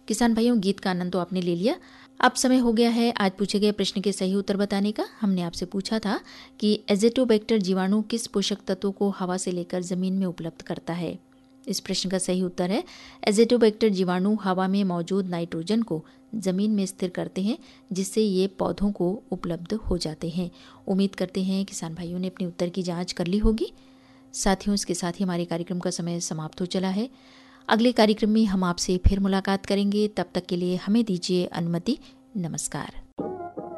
किसान भाइयों, गीत का आनंद तो आपने ले लिया। अब समय हो गया है आज पूछे गए प्रश्न के सही उत्तर बताने का। हमने आपसे पूछा था कि एज़ोटोबैक्टर जीवाणु किस पोषक तत्व को हवा से लेकर जमीन में उपलब्ध करता है। इस प्रश्न का सही उत्तर है एज़ोटोबैक्टर जीवाणु हवा में मौजूद नाइट्रोजन को जमीन में स्थिर करते हैं, जिससे ये पौधों को उपलब्ध हो जाते हैं। उम्मीद करते हैं किसान भाइयों ने अपने उत्तर की जांच कर ली होगी। साथियों, इसके साथ ही हमारे कार्यक्रम का समय समाप्त हो चला है। अगले कार्यक्रम में हम आपसे फिर मुलाकात करेंगे। तब तक के लिए हमें दीजिए अनुमति। नमस्कार।